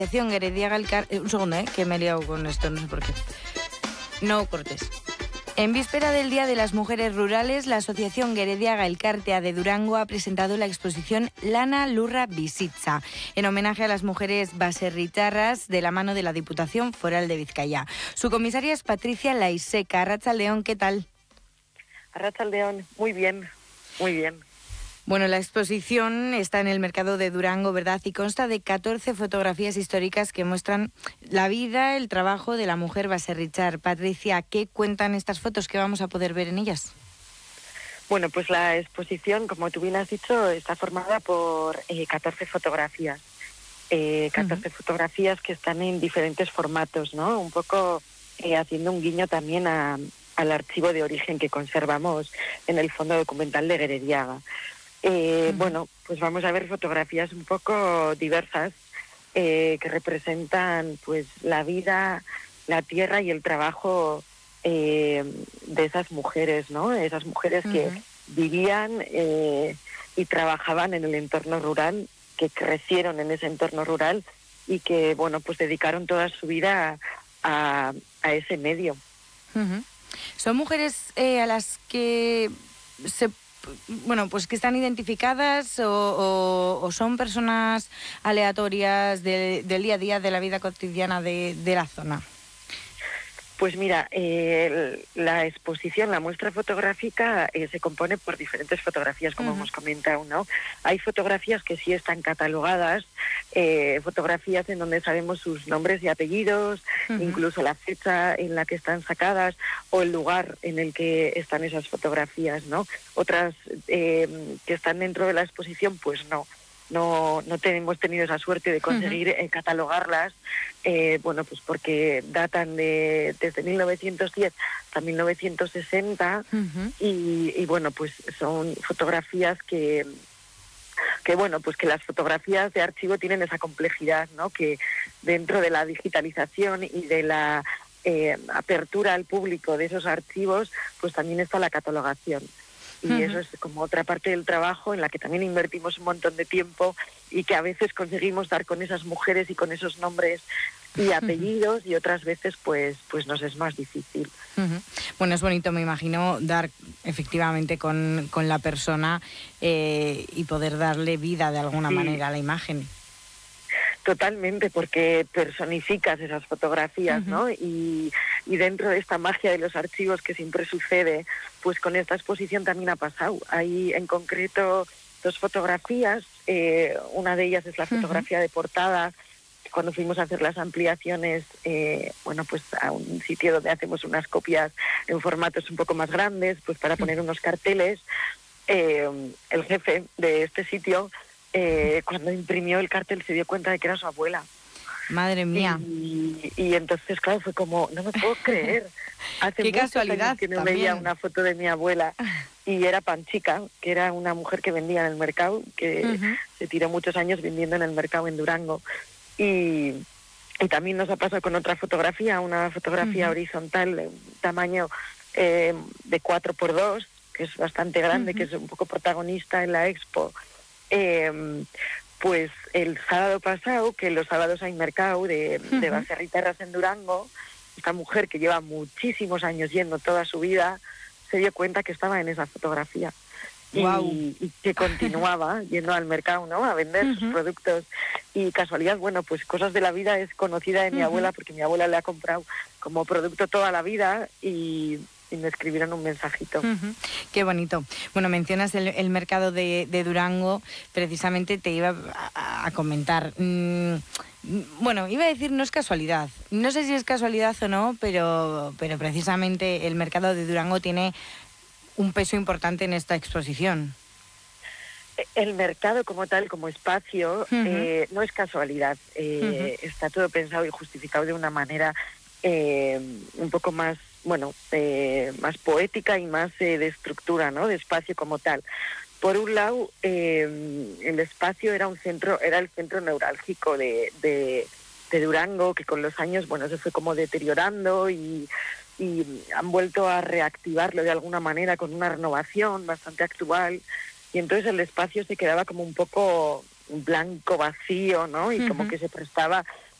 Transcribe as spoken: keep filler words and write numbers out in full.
Asociación Gerediaga Elcarte... Un segundo, ¿eh? Que me he liado con esto, no sé por qué. No cortes. En víspera del Día de las Mujeres Rurales, la Asociación Gerediaga Elkartea de Durango ha presentado la exposición Lana Lurra Bizitza, en homenaje a las mujeres baserritarras de la mano de la Diputación Foral de Vizcaya. Su comisaria es Patricia Laiseca. Arratsaldeon, ¿qué tal? Arratsaldeon, muy bien, muy bien. Bueno, la exposición está en el mercado de Durango, ¿verdad? Y consta de catorce fotografías históricas que muestran la vida, el trabajo de la mujer baserritar. Patricia, ¿qué cuentan estas fotos que vamos a poder ver en ellas? Bueno, pues la exposición, como tú bien has dicho, está formada por eh, catorce fotografías. Eh, catorce uh-huh. fotografías que están en diferentes formatos, ¿no? Un poco eh, haciendo un guiño también a, al archivo de origen que conservamos en el Fondo Documental de Gerediaga. Eh, uh-huh. Bueno, pues vamos a ver fotografías un poco diversas eh, que representan pues la vida, la tierra y el trabajo eh, de esas mujeres, ¿no? Esas mujeres uh-huh. que vivían eh, y trabajaban en el entorno rural, que crecieron en ese entorno rural y que, bueno, pues dedicaron toda su vida a, a, a ese medio. Uh-huh. Son mujeres eh, a las que se Bueno, pues que están identificadas o, o, o son personas aleatorias de, del día a día de la vida cotidiana de, de la zona. Pues mira, eh, la exposición, la muestra fotográfica eh, se compone por diferentes fotografías, como uh-huh. hemos comentado, ¿no? Hay fotografías que sí están catalogadas, eh, fotografías en donde sabemos sus nombres y apellidos, uh-huh. incluso la fecha en la que están sacadas o el lugar en el que están esas fotografías, ¿no? Otras eh, que están dentro de la exposición, pues no. No, no hemos tenido esa suerte de conseguir uh-huh. eh, catalogarlas, eh, bueno, pues porque datan de desde mil novecientos diez hasta mil novecientos sesenta uh-huh. y, y bueno, pues son fotografías que, que bueno, pues que las fotografías de archivo tienen esa complejidad, ¿no? Que dentro de la digitalización y de la eh, apertura al público de esos archivos, pues también está la catalogación. Y uh-huh. eso es como otra parte del trabajo en la que también invertimos un montón de tiempo y que a veces conseguimos dar con esas mujeres y con esos nombres y apellidos uh-huh. y otras veces pues pues nos es más difícil. Uh-huh. Bueno, es bonito, me imagino, dar efectivamente con, con la persona eh, y poder darle vida de alguna sí. manera a la imagen. Totalmente, porque personificas esas fotografías, uh-huh. ¿no? Y, y dentro de esta magia de los archivos que siempre sucede, pues con esta exposición también ha pasado. Hay en concreto dos fotografías, eh, una de ellas es la fotografía uh-huh. de portada. Cuando fuimos a hacer las ampliaciones, eh, bueno, pues a un sitio donde hacemos unas copias en formatos un poco más grandes, pues para poner unos carteles, eh, el jefe de este sitio, Eh, cuando imprimió el cartel se dio cuenta de que era su abuela. Madre mía. Y, y entonces, claro, fue como, no me puedo creer. Hace Qué casualidad que no también. veía una foto de mi abuela. Y era Panchica, que era una mujer que vendía en el mercado, que uh-huh. se tiró muchos años vendiendo en el mercado en Durango. Y, y también nos ha pasado con otra fotografía, una fotografía uh-huh. horizontal de un tamaño eh, de cuatro por dos, que es bastante grande, uh-huh. que es un poco protagonista en la expo. Eh, pues el sábado pasado, que los sábados hay mercado de, uh-huh. de baserritarras en Durango, esta mujer que lleva muchísimos años yendo toda su vida, se dio cuenta que estaba en esa fotografía. Wow. Y, y que continuaba yendo al mercado, ¿no? A vender uh-huh. sus productos. Y casualidad, bueno, pues cosas de la vida, es conocida de mi uh-huh. abuela, porque mi abuela le ha comprado como producto toda la vida y... y me escribieron un mensajito. Uh-huh. Qué bonito. Bueno, mencionas el, el mercado de, de Durango, precisamente te iba a, a comentar. Mm, bueno, iba a decir, no es casualidad. No sé si es casualidad o no, pero, pero precisamente el mercado de Durango tiene un peso importante en esta exposición. El mercado como tal, como espacio, uh-huh. eh, no es casualidad. Eh, uh-huh. Está todo pensado y justificado de una manera eh, un poco más bueno, eh, más poética y más eh, de estructura, ¿no? De espacio como tal. Por un lado, eh, el espacio era un centro, era el centro neurálgico de, de, de Durango, que con los años, bueno, se fue como deteriorando y, y han vuelto a reactivarlo de alguna manera con una renovación bastante actual. Y entonces el espacio se quedaba como un poco blanco, vacío, ¿no? Y uh-huh. como que se prestaba